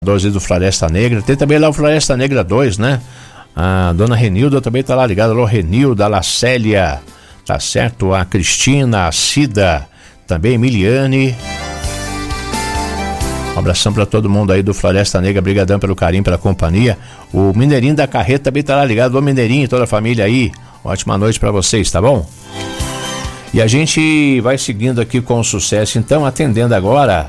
12 do Floresta Negra. Tem também lá o Floresta Negra 2, né? A dona Renilda também tá lá ligada. Alô, Renilda, a Lacélia, tá certo? A Cristina, a Cida, também Emiliane. Um abração pra todo mundo aí do Floresta Negra. Brigadão pelo carinho, pela companhia. O Mineirinho da Carreta também tá lá ligado. Ô Mineirinho, toda a família aí. Ótima noite pra vocês, tá bom? E a gente vai seguindo aqui com o sucesso. Então, atendendo agora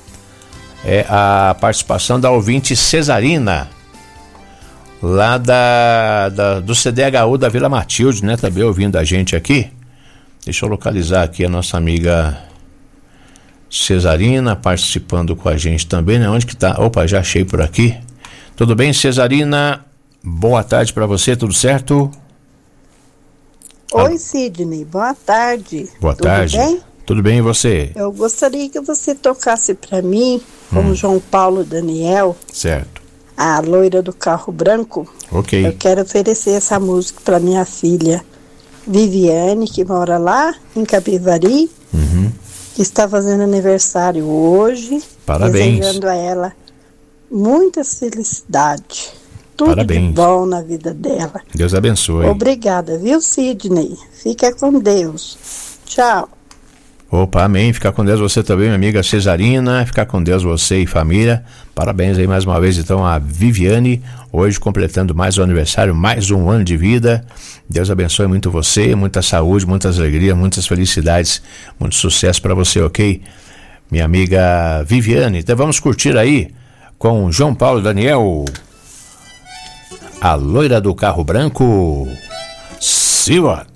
a participação da ouvinte Cesarina, lá do CDHU da Vila Matilde, né? Também ouvindo a gente aqui. Deixa eu localizar aqui a nossa amiga Cesarina participando com a gente também, né? Onde que tá? Opa, já achei por aqui. Tudo bem, Cesarina? Boa tarde para você, tudo certo? Oi, Sidney, boa tarde. Boa tarde. Tudo bem? Tudo bem, e você? Eu gostaria que você tocasse para mim, como João Paulo Daniel, certo, a loira do carro branco. Ok. Eu quero oferecer essa música para minha filha Viviane, que mora lá em Capivari, que está fazendo aniversário hoje. Parabéns. Desejando a ela muitas felicidades. Tudo Parabéns. de bom na vida dela. Deus abençoe. Obrigada, viu, Sidney? Fica com Deus. Tchau. Opa, amém. Fica com Deus você também, minha amiga Cesarina. Fica com Deus você e família. Parabéns aí mais uma vez, então, a Viviane, hoje completando mais um aniversário, mais um ano de vida. Deus abençoe muito você, muita saúde, muitas alegrias, muitas felicidades, muito sucesso para você, ok? Minha amiga Viviane. Então vamos curtir aí com João Paulo Daniel, a loira do carro branco. Simbora!